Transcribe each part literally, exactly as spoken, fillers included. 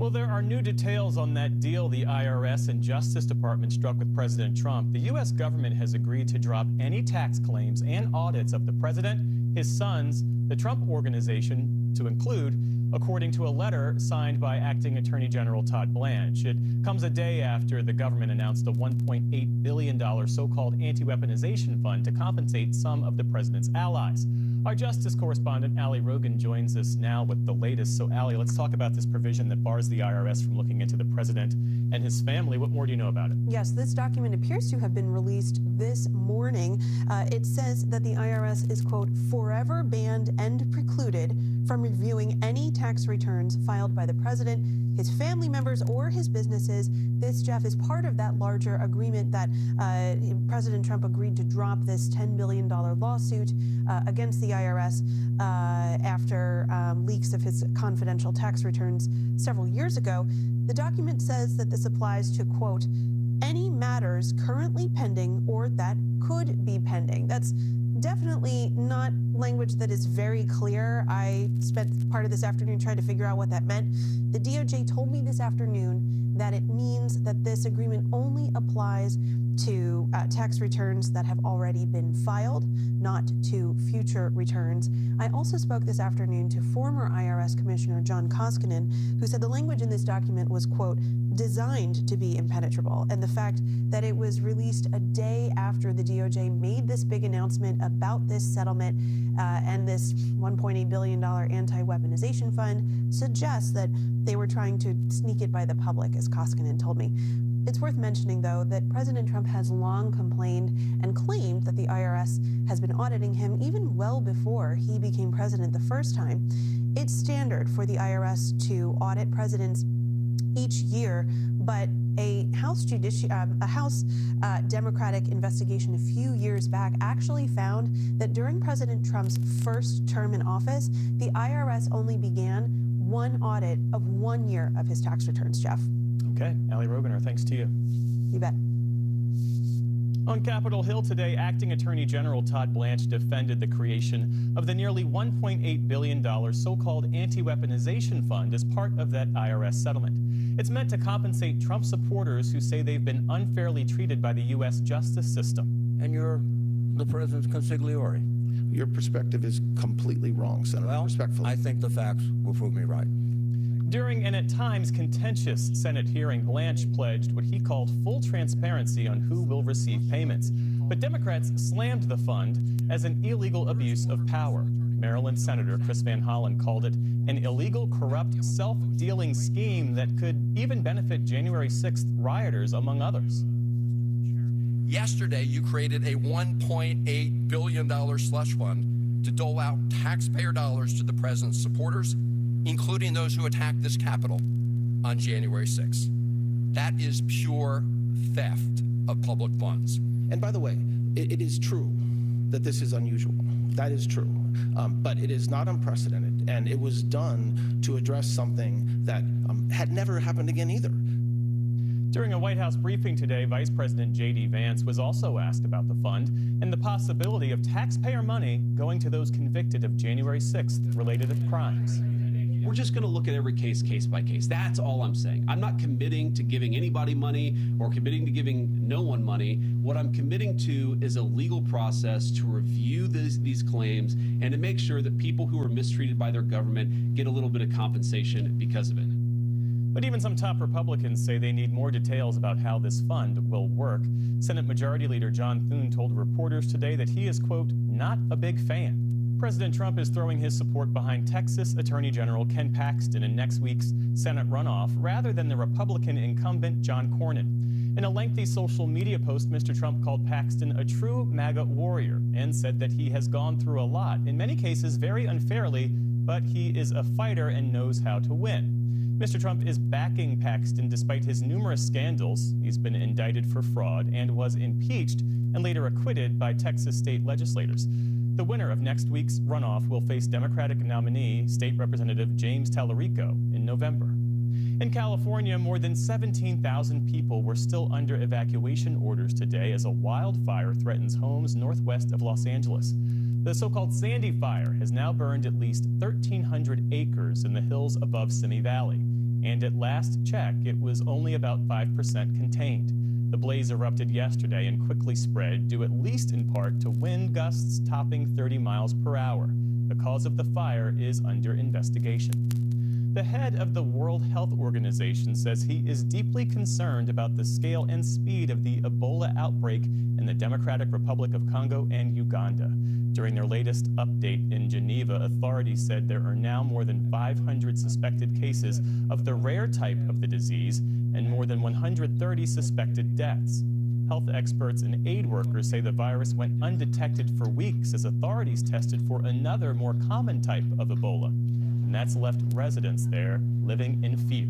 Well, there are new details on that deal the I R S and Justice Department struck with President Trump. The U S government has agreed to drop any tax claims and audits of the president, his sons, the Trump Organization, to include, according to a letter signed by Acting Attorney General Todd Blanche. It comes a day after the government announced a one point eight billion dollars so-called anti-weaponization fund to compensate some of the president's allies. Our justice correspondent, Ali Rogan, joins us now with the latest. So, Ali, let's talk about this provision that bars the I R S from looking into the president and his family. What more do you know about it? Yes, this document appears to have been released this morning. Uh, it says that the I R S is, quote, forever banned and precluded from reviewing any tax returns filed by the president, his family members, or his businesses. This, Jeff, is part of that larger agreement that uh, President Trump agreed to drop this ten billion dollars lawsuit uh, against the I R S uh, after um, leaks of his confidential tax returns several years ago. The document says that this applies to, quote, any matters currently pending or that could be pending. That's definitely not language that is very clear. I spent part of this afternoon trying to figure out what that meant. The D O J told me this afternoon that it means that this agreement only applies to uh, tax returns that have already been filed, not to future returns. I also spoke this afternoon to former I R S Commissioner John Koskinen, who said the language in this document was, quote, designed to be impenetrable. And the fact that it was released a day after the D O J made this big announcement about this settlement uh, and this one point eight billion dollars anti-weaponization fund suggests that they were trying to sneak it by the public, as Koskinen told me. It's worth mentioning, though, that President Trump has long complained and claimed that the I R S has been auditing him even well before he became president the first time. It's standard for the I R S to audit presidents each year, but a House judici- uh, a House uh, Democratic investigation a few years back actually found that during President Trump's first term in office, the I R S only began one audit of one year of his tax returns, Jeff. Okay, Ali Rogan, our thanks to you. You bet. On Capitol Hill today, Acting Attorney General Todd Blanche defended the creation of the nearly one point eight billion dollars so-called anti-weaponization fund as part of that I R S settlement. It's meant to compensate Trump supporters who say they've been unfairly treated by the U S justice system. And you're the president's consigliere. Your perspective is completely wrong, Senator. Well, respectfully. I think the facts will prove me right. During an at times contentious Senate hearing, Blanche pledged what he called full transparency on who will receive payments. But Democrats slammed the fund as an illegal abuse of power. Maryland Senator Chris Van Hollen called it an illegal, corrupt, self-dealing scheme that could even benefit January sixth rioters, among others. Yesterday, you created a one point eight billion dollars slush fund to dole out taxpayer dollars to the president's supporters, including those who attacked this Capitol on January sixth. That is pure theft of public funds. And by the way, it, it is true that this is unusual. That is true. Um, but it is not unprecedented, and it was done to address something that um, had never happened again either. During a White House briefing today, Vice President J D Vance was also asked about the fund and the possibility of taxpayer money going to those convicted of January sixth related crimes. We're just going to look at every case, case by case. That's all I'm saying. I'm not committing to giving anybody money or committing to giving no one money. What I'm committing to is a legal process to review these, these claims and to make sure that people who are mistreated by their government get a little bit of compensation because of it. But even some top Republicans say they need more details about how this fund will work. Senate Majority Leader John Thune told reporters today that he is, quote, not a big fan. President Trump is throwing his support behind Texas Attorney General Ken Paxton in next week's Senate runoff rather than the Republican incumbent John Cornyn. In a lengthy social media post, Mister Trump called Paxton a true MAGA warrior and said that he has gone through a lot, in many cases very unfairly, but he is a fighter and knows how to win. Mister Trump is backing Paxton despite his numerous scandals. He's been indicted for fraud and was impeached and later acquitted by Texas state legislators. The winner of next week's runoff will face Democratic nominee State Representative James Tallarico in November. In California, more than seventeen thousand people were still under evacuation orders today as a wildfire threatens homes northwest of Los Angeles. The so-called Sandy Fire has now burned at least thirteen hundred acres in the hills above Simi Valley. and at last check, it was only about five percent contained. The blaze erupted yesterday and quickly spread, due at least in part to wind gusts topping thirty miles per hour. The cause of the fire is under investigation. The head of the World Health Organization says he is deeply concerned about the scale and speed of the Ebola outbreak in the Democratic Republic of Congo and Uganda. During their latest update in Geneva, authorities said there are now more than five hundred suspected cases of the rare type of the disease and more than one hundred thirty suspected deaths. Health experts and aid workers say the virus went undetected for weeks as authorities tested for another more common type of Ebola. And that's left residents there living in fear.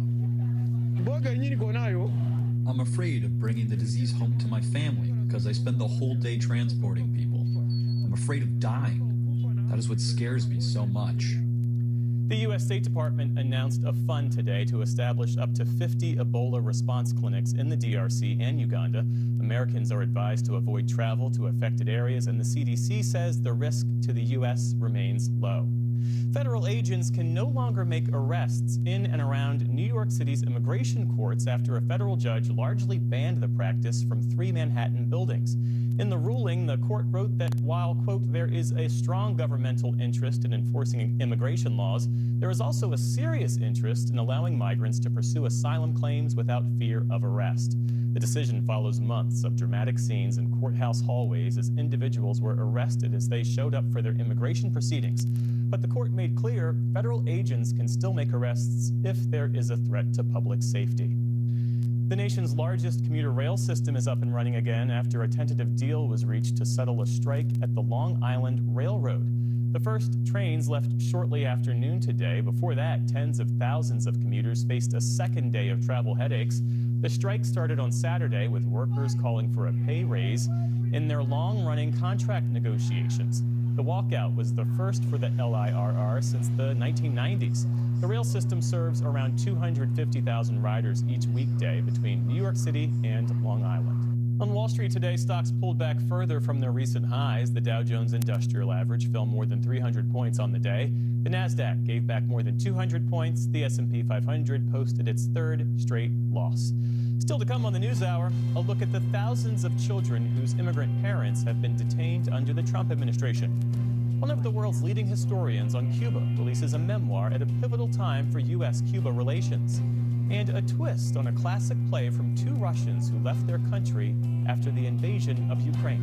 I'm afraid of bringing the disease home to my family because I spend the whole day transporting people. I'm afraid of dying. That is what scares me so much. The U S State Department announced a fund today to establish up to fifty Ebola response clinics in the D R C and Uganda. Americans are advised to avoid travel to affected areas, and the C D C says the risk to the U S remains low. Federal agents can no longer make arrests in and around New York City's immigration courts after a federal judge largely banned the practice from three Manhattan buildings. In the ruling, the court wrote that while, quote, there is a strong governmental interest in enforcing immigration laws, there is also a serious interest in allowing migrants to pursue asylum claims without fear of arrest. The decision follows months of dramatic scenes in courthouse hallways as individuals were arrested as they showed up for their immigration proceedings. But the court made clear federal agents can still make arrests if there is a threat to public safety. The nation's largest commuter rail system is up and running again after a tentative deal was reached to settle a strike at the Long Island Railroad. The first trains left shortly after noon today. Before that, tens of thousands of commuters faced a second day of travel headaches. The strike started on Saturday with workers calling for a pay raise in their long-running contract negotiations. The walkout was the first for the L I R R since the nineteen nineties. The rail system serves around two hundred fifty thousand riders each weekday between New York City and Long Island. On Wall Street today, stocks pulled back further from their recent highs. The Dow Jones Industrial Average fell more than three hundred points on the day. The Nasdaq gave back more than two hundred points. The S and P five hundred posted its third straight loss. Still to come on the NewsHour, a look at the thousands of children whose immigrant parents have been detained under the Trump administration. One of the world's leading historians on Cuba releases a memoir at a pivotal time for U S Cuba relations. And a twist on a classic play from two Russians who left their country after the invasion of Ukraine.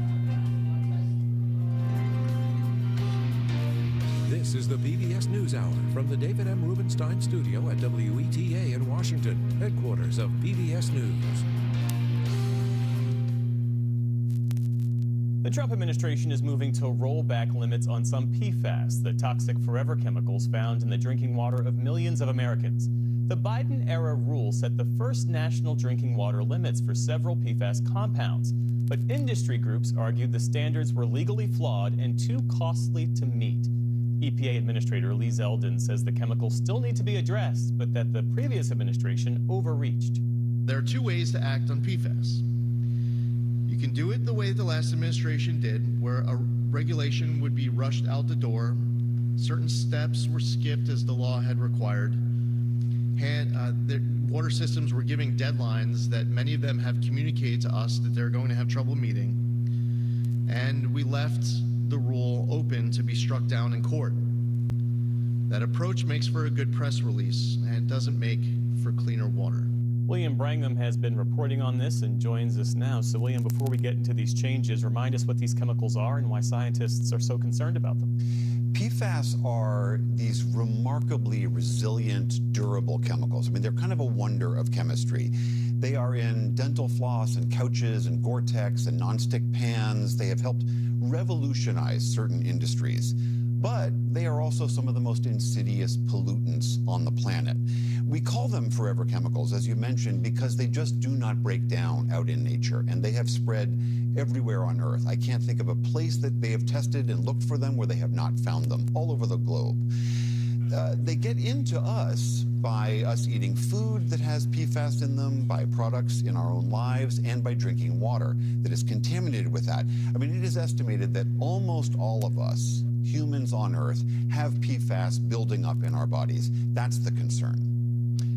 This is the P B S NewsHour from the David M. Rubenstein studio at W E T A in Washington, headquarters of P B S News. The Trump administration is moving to roll back limits on some P FAS, the toxic forever chemicals found in the drinking water of millions of Americans. The Biden-era rule set the first national drinking water limits for several P FAS compounds, but industry groups argued the standards were legally flawed and too costly to meet. E P A Administrator Lee Zeldin says the chemicals still need to be addressed, but that the previous administration overreached. There are two ways to act on P FAS. You can do it the way the last administration did, where a regulation would be rushed out the door, certain steps were skipped as the law had required, and uh, the water systems were giving deadlines that many of them have communicated to us that they're going to have trouble meeting, and we left the rule open to be struck down in court. That approach makes for a good press release, and it doesn't make for cleaner water. William Brangham has been reporting on this and joins us now. So, William, before we get into these changes, remind us what these chemicals are and why scientists are so concerned about them. P FAS are these remarkably resilient, durable chemicals. I mean, they're kind of a wonder of chemistry. They are in dental floss and couches and Gore-Tex and nonstick pans. They have helped revolutionize certain industries. But they are also some of the most insidious pollutants on the planet. We call them forever chemicals, as you mentioned, because they just do not break down out in nature, and they have spread everywhere on Earth. I can't think of a place that they have tested and looked for them where they have not found them, all over the globe. Uh, they get into us by us eating food that has P FAS in them, by products in our own lives, and by drinking water that is contaminated with that. I mean, it is estimated that almost all of us, humans on Earth, have P FAS building up in our bodies. That's the concern.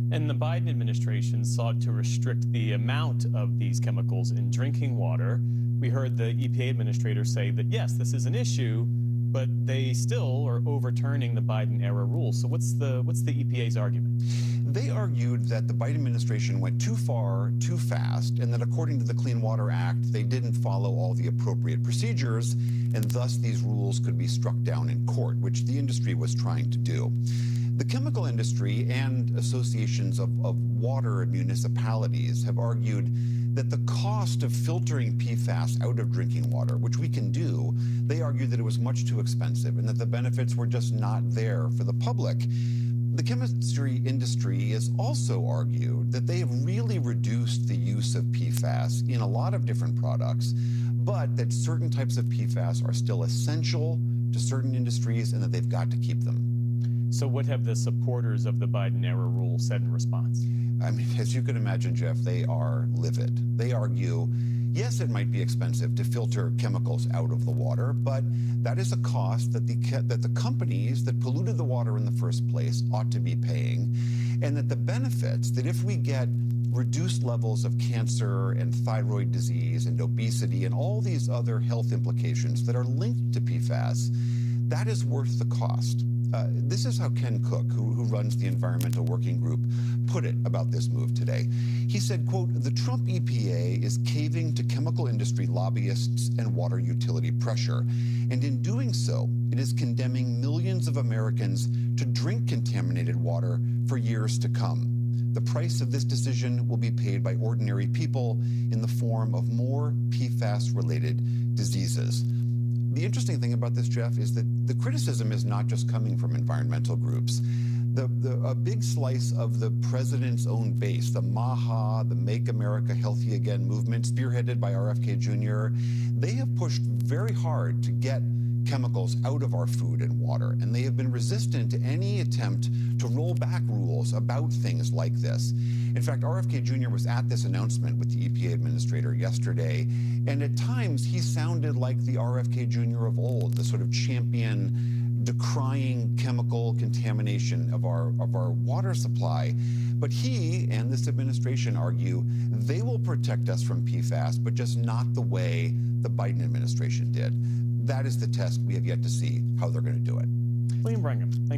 And the Biden administration sought to restrict the amount of these chemicals in drinking water. We heard the E P A administrator say that, yes, this is an issue, but they still are overturning the Biden-era rules. So what's the what's the E P A's argument? They argued that the Biden administration went too far, too fast, and that according to the Clean Water Act, they didn't follow all the appropriate procedures, and thus these rules could be struck down in court, which the industry was trying to do. The chemical industry and associations of, of water and municipalities have argued that the cost of filtering P FAS out of drinking water, which we can do, they argued that it was much too expensive and that the benefits were just not there for the public. The chemistry industry has also argued that they have really reduced the use of P FAS in a lot of different products, but that certain types of P FAS are still essential to certain industries and that they've got to keep them. So what have the supporters of the Biden-era rule said in response? I mean, as you can imagine, Jeff, they are livid. They argue, yes, it might be expensive to filter chemicals out of the water, but that is a cost that the that the companies that polluted the water in the first place ought to be paying, and that the benefits, that if we get reduced levels of cancer and thyroid disease and obesity and all these other health implications that are linked to P FAS, that is worth the cost. Uh, this is how Ken Cook, who, who runs the Environmental Working Group, put it about this move today. He said, quote, "The Trump E P A is caving to chemical industry lobbyists and water utility pressure. And in doing so, it is condemning millions of Americans to drink contaminated water for years to come. The price of this decision will be paid by ordinary people in the form of more P FAS-related diseases." The interesting thing about this, Jeff, is that the criticism is not just coming from environmental groups. The, the, a big slice of the president's own base, the MAHA, the Make America Healthy Again movement, spearheaded by R F K Junior, they have pushed very hard to get chemicals out of our food and water, and they have been resistant to any attempt to roll back rules about things like this. In fact, R F K Junior was at this announcement with the E P A administrator yesterday, and at times he sounded like the R F K Junior of old, the sort of champion decrying chemical contamination of our of our water supply. But he and this administration argue they will protect us from P FAS, but just not the way the Biden administration did. That is the test. We have yet to see how they're going to do it. William Brangham, thank you.